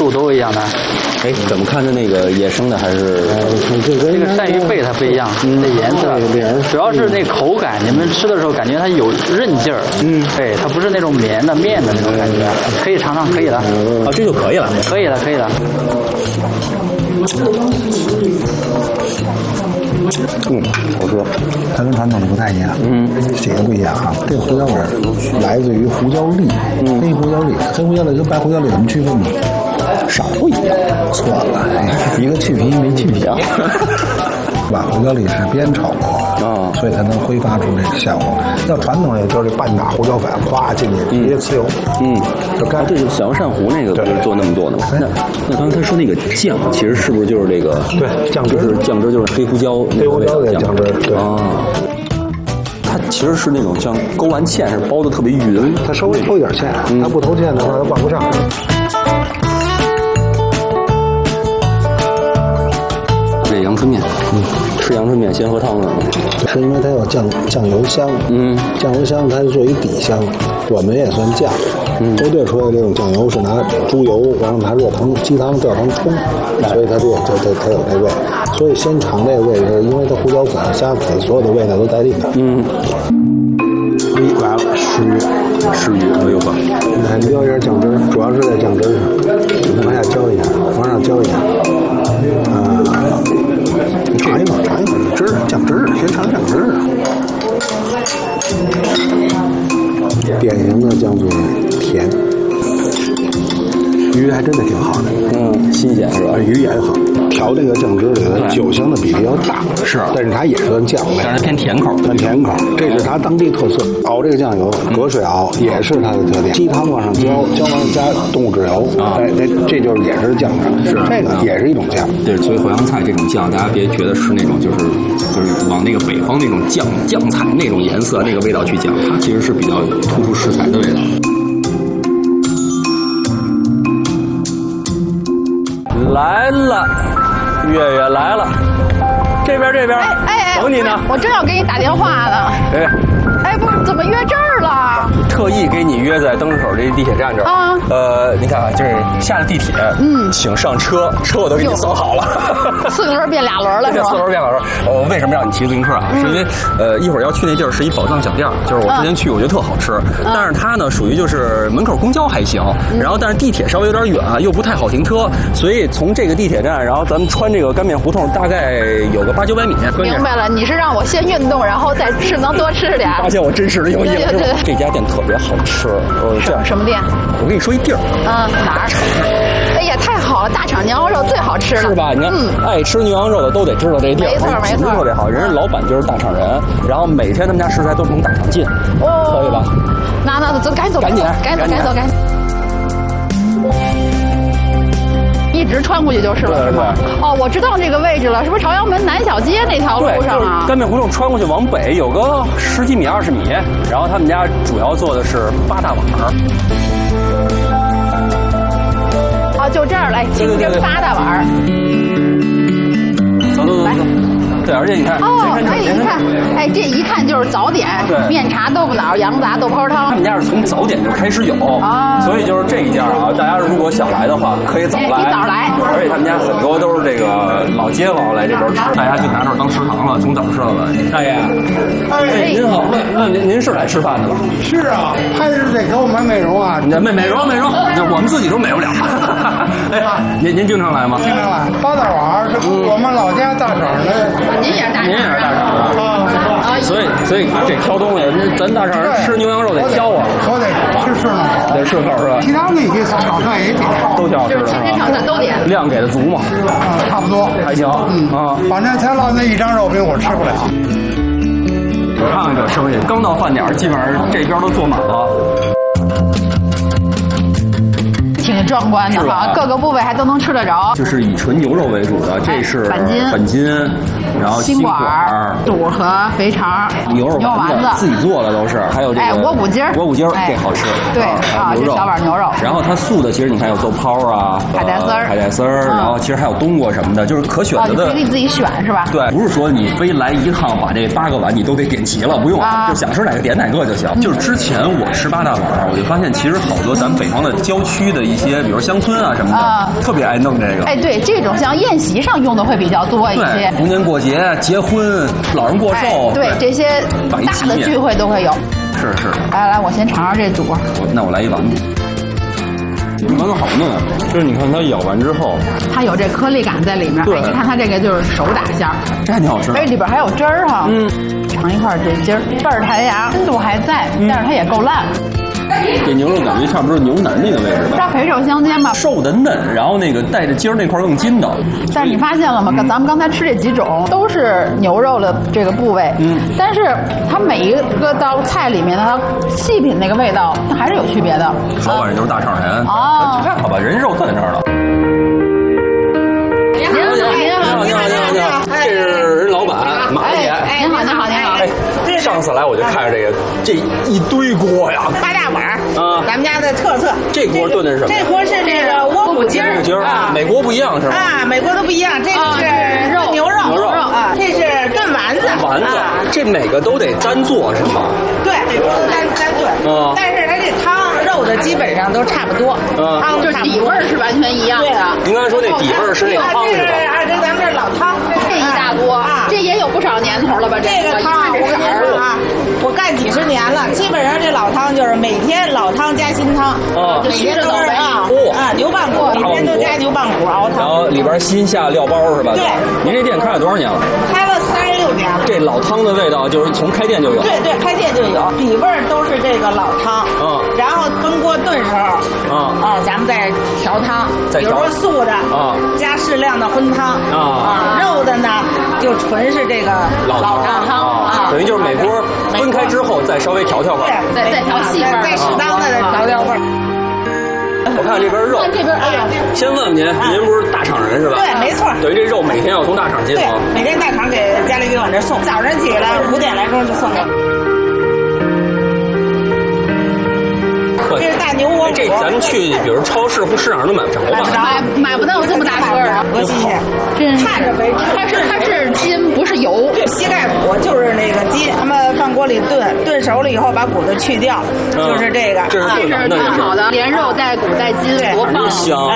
度都一样的。 哎，怎么看的那个野生的还是？ 这个鳝鱼背它不一样，这颜色主要是那口感，你们吃的时候感觉它有韧劲儿。对，它不是那种绵的面的那种感觉，可以尝尝，可以了。 啊，这就可以了。 可以了，可以了。 好吃。 它跟传统的不太一样，这个不一样啊。这个胡椒味来自于胡椒粒，黑胡椒粒，黑胡椒粒跟白胡椒粒怎么区分呢？色不一样。错了，一个去皮没去皮啊。把胡椒粒是煸炒过啊，所以才能挥发出这个效果。要传统也就是半打胡椒粉，哗进去直接呲油，就干。 这个小杨鳝糊那个不是做那么多的吗？那刚才他说那个酱，其实是不是就是这个？ 对，酱汁就是酱汁，就是黑胡椒的酱汁。对啊。它其实是那种像勾完芡是包的特别匀， 它稍微投一点芡，它不投芡的话它拌不上。 这阳春面，吃阳春面先喝汤呢， 是因为它有酱油香，酱油香它是作为底香，我们也算酱，部队出来的这种酱油是拿猪油，然后拿热汤、鸡汤、吊汤冲，所以它它有这味，所以先尝这个味是因为它胡椒粉、虾粉所有的味道都在里面。来了， 吃鱼，哎呦呵， 来浇一下酱汁，主要是在酱汁上，往下浇一下，往上浇一下，尝一口汁儿，酱汁儿，先尝酱汁儿。典型的酱嘴甜，鱼还真的挺好的， 新鲜是吧？ 鱼也好，调这个酱汁里的酒香的比例要大， 是， 但是它也是算酱味， 但是偏甜口， 这是它当地特色。熬这个酱油，隔水熬也是它的特点。鸡汤往上浇，完了加动物脂油，哎，这就是也是酱汁，是这个也是一种酱。 对，所以淮扬菜这种酱，大家别觉得是那种就是往那个北方那种酱菜那种颜色那个味道去讲，它其实是比较突出食材的味道。来了，月月来了，这边，等你呢。 我正要给你打电话呢。不是，怎么约这儿了？ 特意给你约在灯市口这地铁站这儿啊。你看啊，就是下了地铁，请上车，车我都给你搜好了。 4个轮变2轮了是吧？4 轮变2轮。为什么让你骑自行车啊？是因为一会儿要去那地儿是一宝藏小店，就是我之前去我觉得特好吃，但是它呢属于就是门口公交还行，然后但是地铁稍微有点远，又不太好停车，所以从这个地铁站，然后咱们穿这个干面胡同大概有个800-900米。 明白了，你是让我先运动，然后再能多吃点。 发现我真实的有意思。这家店特别好吃。 什么店？ 我跟你说一地儿。 哪儿？哎呀，太好了！大厂牛羊肉最好吃了， 是吧？你看，爱吃牛羊肉的都得知道这地儿， 没错， 特别好。人家老板就是大厂人，然后每天他们家食材都从大厂进，可以吧？ 那走，赶紧走。一直穿过去就是了，是吗？我知道这个位置了，是不是朝阳门南小街那条路上啊？ 干面胡同穿过去往北有个10几米、20米，然后他们家主要做的是8大碗。 就这儿来，清蒸8大碗。 走，来。对，而且你看， 你看，这一看就是早点，面茶、豆腐脑、羊杂、豆泡汤。 他们家是从早点就开始有，所以就是这一家啊，大家如果想来的话，可以早来。 一早来， 而且他们家很多都是这个老街坊来这边吃，大家就拿这儿当食堂了，从早吃到晚。大爷，您好，那您是来吃饭的吧？ 是啊，还是得给我们美容啊？ 美容，我们自己都美不了。您经常来吗？ 经常来，8大碗是我们老家大厂的。 您也是大厂的啊，所以这挑东西，咱大厂人吃牛羊肉得挑啊， 我得吃呢， 得吃口是吧？ 其他那些炒菜也点， 都挺好吃的， 就是天天炒菜都点， 量给的足嘛， 差不多还行， 反正才落那一张肉饼我吃不了。 你看看这生意，刚到饭点基本上这边都坐满了。 挺壮观的哈，各个部位还都能吃得着。 就是以纯牛肉为主的，这是板筋， 然后心管、肚和肥肠、 牛肉丸子自己做的都是，还有这个窝骨筋儿， 这好吃。 对啊，这小碗牛肉。 然后它素的其实你看有豆泡啊、 海带丝儿， 然后其实还有冬瓜什么的，就是可选择的。 你可以自己选是吧？ 对，不是说你非来一趟把这8个碗你都得点齐了，不用，就想吃哪个点哪个就行。就是之前我吃8大碗，我就发现其实好多咱们北方的郊区的一些，比如乡村啊什么的，特别爱弄这个。 哎，对，这种像宴席上用的会比较多一些。 逢年过节、结婚、老人过寿， 对这些大的聚会都会有。 是。 来，我先尝尝这肚。 那我来一碗。丸子好嫩啊，就是你看它咬完之后， 它有这颗粒感在里面。 对， 你看它这个就是手打馅儿， 这还挺好吃。 哎，里边还有汁儿哈。尝一块这筋儿，倍儿弹牙，深度还在，但是它也够烂。 这牛肉感觉差不多牛腩那个位置吧， 肥瘦相间吧， 瘦的嫩，然后那个带着筋儿那块更筋道。 但是你发现了吗？咱们刚才吃这几种都是牛肉的这个部位，但是它每一个道菜里面的它细品那个味道，它还是有区别的。 老板就是大肠人哦，看好吧，人肉在那儿了。您好，这是人老板马爷。 您好。 哎，上次来我就看着这一堆锅呀 ，8大碗啊，咱们家的特色。 这锅炖的是什么？ 这锅是这个窝骨筋儿啊，每锅不一样是吧？ 啊，每锅都不一样。这个是牛肉啊，这是炖丸子。 这每个都得单做是吗？ 对，每锅都单炖。但是它这汤肉的基本上都差不多。汤就底味是完全一样的。 您刚才说那底味是那汤是吧？ 这咱们这老汤， 这一大锅，这也有不少年头了吧？ 这个汤我干几十年了，基本上这老汤就是每天老汤加新汤，每天都是牛棒骨，每天都加牛棒骨熬汤， 然后里边新下料包是吧？ 对。 您这店开了多少年了？ 开了36年了。 这老汤的味道就是从开店就有。 对，开店就有，底味都是这个老汤。然后炖锅炖时候，咱们再调汤，比如说素的加适量的荤汤肉的呢就纯是这个老汤等于就是每锅分开之后再稍微调味儿， 再调细味儿， 再适当的调味儿。 我看这边肉， 这边先问问您不是大厂人是吧？ 对，没错。 等于这肉每天要从大厂进吗？ 对，每天大厂给家里给往这送，早上起来5点来钟就送过来。这是大牛窝骨， 这咱们去，比如超市或市场上都买不着吧？ 买不到这么大个儿， 多新鲜！ 看着为止，它是筋，不是油。 对，膝盖骨就是那个筋，他们放锅里炖熟了以后把骨头去掉，就是这个。 这是炖好的，连肉带骨带筋，多棒！ 香。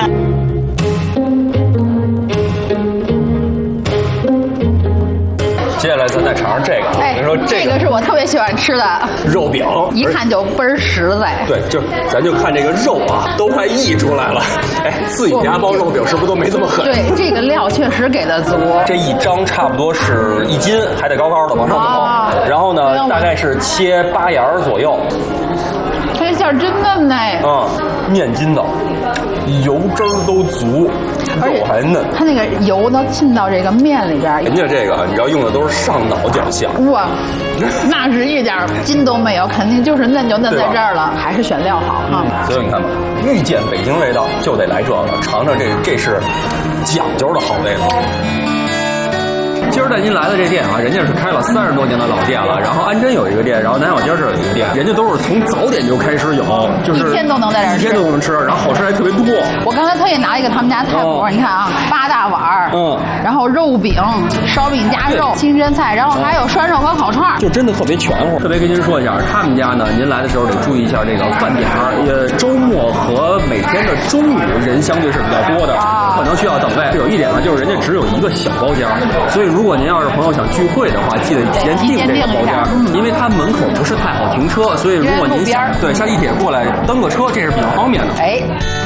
接下来咱再尝尝这个。您说这个是我特别喜欢吃的肉饼， 一看就倍儿实在。 对，咱就看这个肉啊，都快溢出来了。哎，自己家包肉饼是不是都没这么狠？ 对，这个料确实给的足。 这一张差不多是1斤，还得高高的往上走。然后呢，大概是切8沿左右。 这馅儿真嫩呢。 面筋道，油汁儿都足，肉还嫩。 它那个油能浸到这个面里边。 人家这个你知道用的都是上脑角馅。 哇，那是一点筋都没有，肯定就是嫩就嫩在这儿了，还是选料好哈。 所以你看吧，遇见北京味道就得来这个，尝尝这是讲究的好味道。今儿带您来的这店啊，人家是开了30多年的老店了。然后安贞有一个店，然后南小街这有一个店，人家都是从早点就开始有，就是一天都能在这儿吃， 一天都能吃，然后好吃还特别多。 我刚才特意拿了一个他们家菜谱，你看啊，8大碗，然后肉饼、烧饼加肉、清真菜，然后还有涮肉和烤串， 就真的特别全乎。特别跟您说一下，他们家呢，您来的时候得注意一下这个饭点儿，周末和每天的中午人相对是比较多的，可能需要等位。有一点呢，就是人家只有一个小包间，所以如果您要是朋友想聚会的话，记得提前订这个包间，因为它门口不是太好停车，所以如果您下地铁过来蹬个车，这是比较方便的。 哎，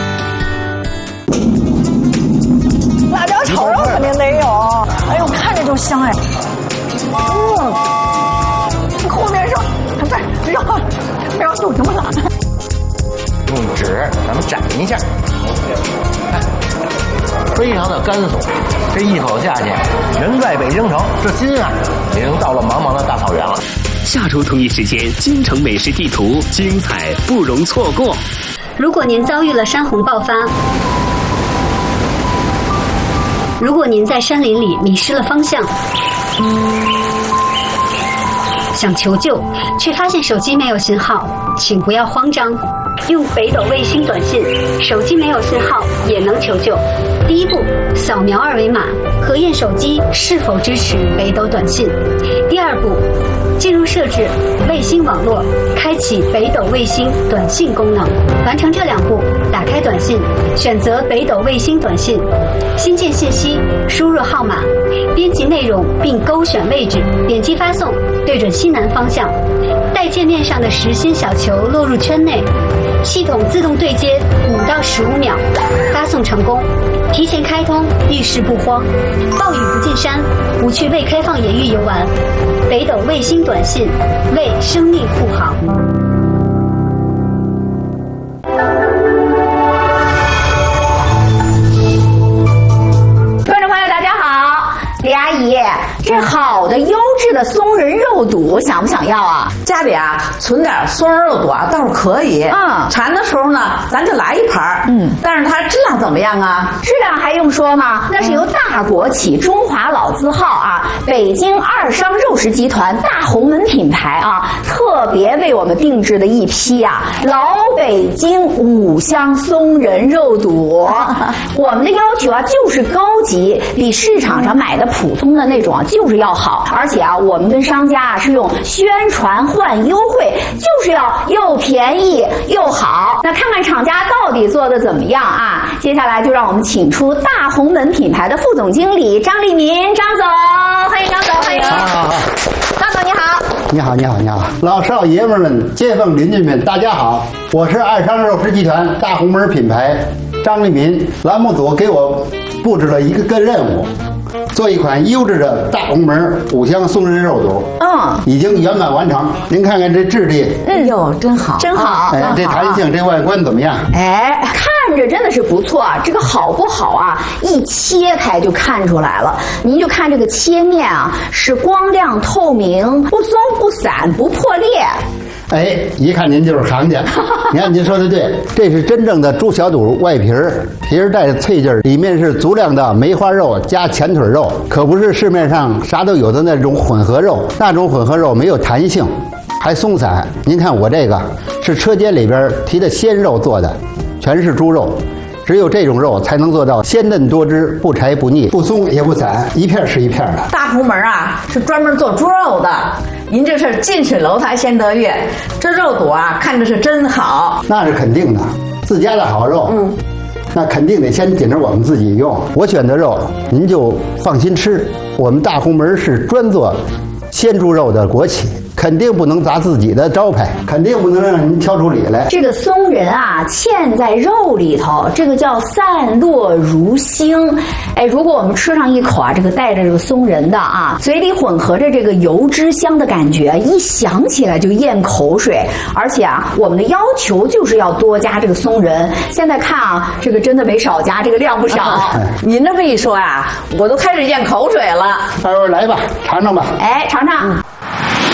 辣椒炒肉肯定得有，哎呦，看着就香哎。后面是看这肉都这么辣。 用纸咱们蘸一下，非常的干松，这一口下去，人在北京城，这心啊已经到了茫茫的大草原了。 下周同一时间，京城美食地图，精彩不容错过。 如果您遭遇了山洪爆发， 如果您在山林里迷失了方向，想求救，却发现手机没有信号，请不要慌张，用北斗卫星短信，手机没有信号也能求救。第一步，扫描2维码，核验手机是否支持北斗短信。第二步，进入设置，卫星网络，开启北斗卫星短信功能。完成这2步，打开短信，选择北斗卫星短信，新建信息，输入号码，编辑内容并勾选位置，点击发送，对准西南方向，待界面上的实心小球落入圈内，系统自动对接5到15秒，发送成功。提前开通，遇事不慌，暴雨不进山，不去未开放野域游玩。北斗卫星短信，为生命护航。 观众朋友，大家好，李阿姨，这好的优质的松仁肉肚想不想要啊？ 家里啊存点松仁肉肚啊倒是可以。馋的时候呢，咱就来一盘。但是它质量怎么样啊？ 质量还用说吗？那是由大国企中华老字号啊，北京二商肉食集团大红门品牌啊，特别为我们定制的一批啊老北京5香松仁肉肚。我们的要求啊就是高级，比市场上买的普通的那种啊就是要好，而且啊我们跟商家啊是用宣传换优惠，就是要又便宜又好。那看看厂家到底做的怎么样啊？接下来就让我们请出大红门品牌的副总经理张立民，张总，欢迎张总，欢迎。 好， 张总你好。 你好，你好，你好，老少爷们们、街坊邻居们，大家好，我是二商肉食集团大红门品牌张立民。栏目组给我布置了一个任务，做一款优质的大红门5香松仁肉肚，已经圆满完成。您看看这质地， 哟，真好， 真好。 这弹性，这外观怎么样？ 看着真的是不错啊。这个好不好啊？一切开就看出来了。您就看这个切面啊，是光亮透明，不松不散不破裂。 一看您就是行家。你看您说的对，这是真正的猪小肚外皮儿，皮儿带着脆劲儿，里面是足量的梅花肉加前腿肉，可不是市面上啥都有的那种混合肉，那种混合肉没有弹性，还松散。您看我这个是车间里边提的鲜肉做的，全是猪肉，只有这种肉才能做到鲜嫩多汁，不柴不腻，不松也不散，一片是一片的。 大红门啊是专门做猪肉的，您这是近水楼台先得月，这肉肚啊看着是真好。 那是肯定的，自家的好肉，那肯定得先紧着我们自己用。我选的肉您就放心吃，我们大红门是专做鲜猪肉的国企，肯定不能砸自己的招牌，肯定不能让您挑出理来。 这个松仁啊嵌在肉里头，这个叫散落如星。如果我们吃上一口啊，这个带着这个松仁的啊，嘴里混合着这个油脂香的感觉，一想起来就咽口水。而且啊，我们的要求就是要多加这个松仁。现在看啊，这个真的没少加，这个量不少。 您这么一说啊，我都开始咽口水了。 待会儿来吧，尝尝吧。 尝尝。